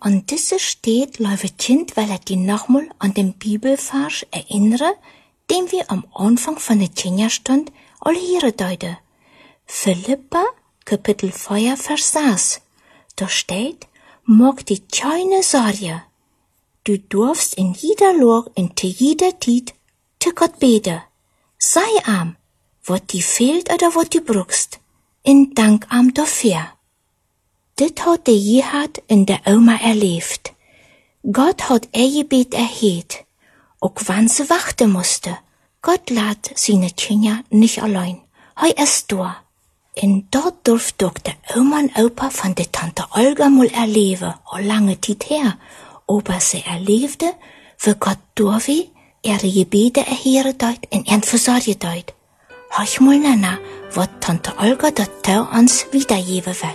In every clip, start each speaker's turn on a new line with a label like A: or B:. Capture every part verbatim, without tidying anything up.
A: An diese steht liebe Kind, weil er die nochmal an den Bibelvers erinnere, den wir am Anfang von der Tjenja-Stund all hier deuten. Philippa, Kapitel vier, Vers sechs. Da steht, mag die keine Sorge. Du darfst in jeder Lage und zu jeder Zeit zu Gott beten. Sei arm, was dir fehlt oder was du brauchst, in Dank arm dafür. Das hat der Jehad in der Oma erlebt. Gott hat ihr Gebet erhört, auch wenn sie warten musste. Gott lässt seine Kinder nicht allein. Er ist da. Und dort durfte auch der Oma und Opa von der Tante Olga mal erleben, auch lange Zeit her. Aber sie erlebte, wie Gott durch ihre Gebete erhören deut und ihren versorgen deut. Hör mal nach, was Tante Olga dort uns wiedergeben will.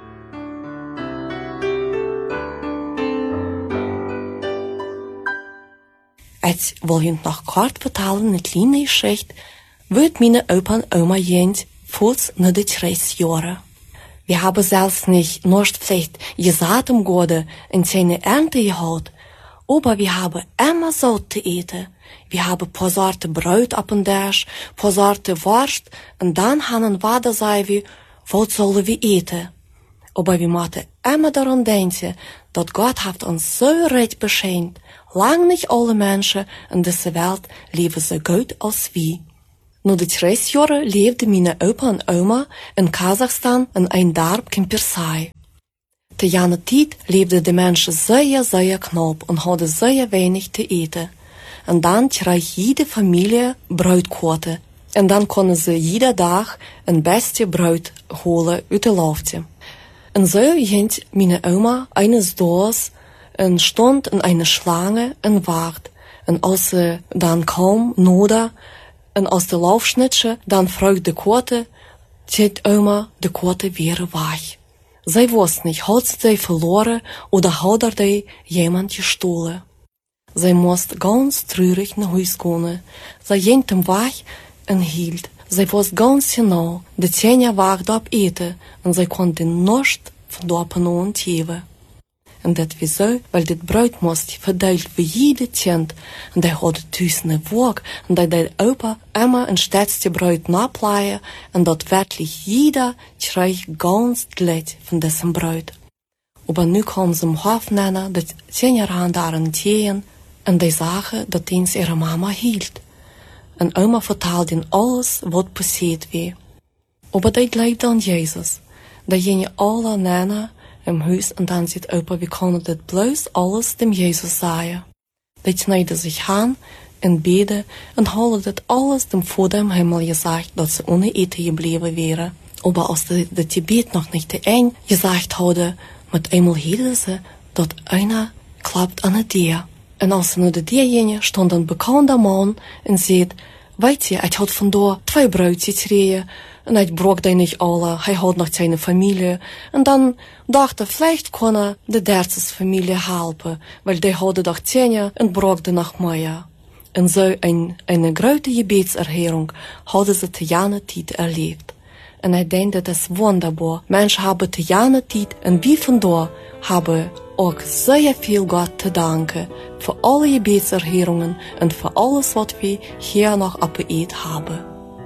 B: Als wil je nog kort vertalen een kleine geschichte, wird meine Opa und Oma jent vols na de Jahre. Wir haben selbst nicht nur vielleicht gesagt im Gode in seine Ernte gehaut, aber wir haben immer so zu eten. Wir haben paar Sorte Brot ab und Dash, paar Sorte Wurst, und dann haben wir sei wir, was sollen wir eten? Aber wir müssen immer daran denken, dass Gott hat uns so recht beschenkt. Lang nicht alle Menschen in dieser Welt leben so gut als wir. Nur die dreißig Jahre lebten meine Opa und Oma in Kasachstan in einem Dorf in Persai. Zu jener Zeit lebten die Menschen sehr, sehr knapp und hatten sehr wenig zu eten. Und dann krieg jede Familie Broodquote. Und dann konnten sie jeden Tag ein beste Brot holen uit de Lofte. Und so ging meine Oma eines Tages und stand in einer Schlange und wart. Und als sie dann kam, noda, und aus der Laufschnitze, dann fragt die Quote, zieht Oma, die Quote wäre weich. Sie wusste nicht, hat sie verloren oder hat er die jemand gestohlen. Sie musste ganz traurig nach Hause gehen. Sie ging im Weg und hielt. Sie wusste ganz genau, die Zähne waren dort eten und sie konnte nichts von dort an geben. Und das wieso, weil das Brot musste verteilt für jede Kind und er hatte tussen eine Waage und er der Opa immer ein stärkste Brot nachplaien und dort wirklich jeder krieg ganz gleich von diesem Brot. Aber nu kam sie im Hof nennen, dass zehn Jahre daran gehen und die Sache, dass dies ihre Mama hielt. Und Oma vertelde ihnen alles, was passiert war. Aber die glaubte an Jesus. Die gingen alle nennen im Haus und dann sieht Opa, wie können das bloß alles dem Jesus sagen. Die schneiden sich an und beten und haben das alles dem Vater im Himmel gesagt, dass sie ohne Eten geblieben wären. Aber als das Gebet noch nicht zu Ende gesagt hatte, mit einmal hielten sie, dass einer klappt an der Tür. Und als sie nach der Tür gingen, stand ein bekannter Mann und sagt, weet je, ich hat von da zwei Brötchen gekregen und ich brauch die nicht alle, er hat noch seine Familie. Und dann dachte er, vielleicht kann er die Derzes Familie helfen, weil die hatte doch Zähne und brauch die noch mehr. Und so ein, eine große Gebetserhörung hatte sie zu jener Zeit erlebt. Und ich denke, das ist wunderbar. Menschen haben zu jener Zeit und wie von da haben auch sehr viel Gott zu danken für alle Gebetserhörungen und für alles, was wir hier noch abgeübt haben.